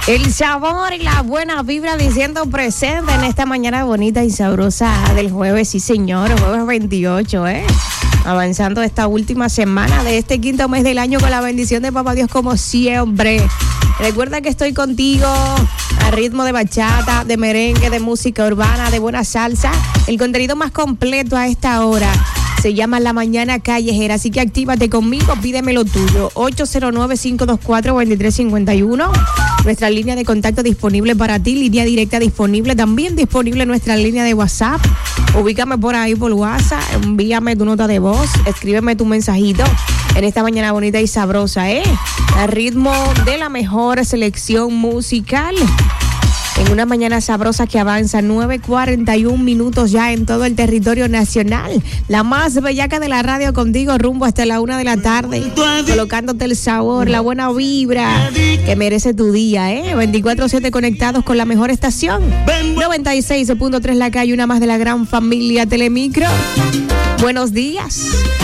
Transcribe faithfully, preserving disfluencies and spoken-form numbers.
El sabor y la buena vibra diciendo presente en esta mañana bonita y sabrosa del jueves, sí señor, jueves veintiocho, ¿eh? Avanzando esta última semana de este quinto mes del año con la bendición de Papá Dios como siempre. Recuerda que estoy contigo a ritmo de bachata, de merengue, de música urbana, de buena salsa. El contenido más completo a esta hora se llama La Mañana Callejera, así que actívate conmigo, pídeme lo tuyo. ocho cero nueve, cinco dos cuatro, dos tres cinco uno. Nuestra línea de contacto disponible para ti, línea directa disponible, también disponible nuestra línea de WhatsApp. Ubícame por ahí por WhatsApp, envíame tu nota de voz, escríbeme tu mensajito en esta mañana bonita y sabrosa, ¿eh? Al ritmo de la mejor selección musical. En una mañana sabrosa que avanza, nueve cuarenta y un minutos ya en todo el territorio nacional. La más bellaca de la radio contigo rumbo hasta la una de la tarde. Colocándote el sabor, la buena vibra que merece tu día, ¿eh? veinticuatro siete conectados con la mejor estación. noventa y seis punto tres La Calle, una más de la gran familia Telemicro. Buenos días.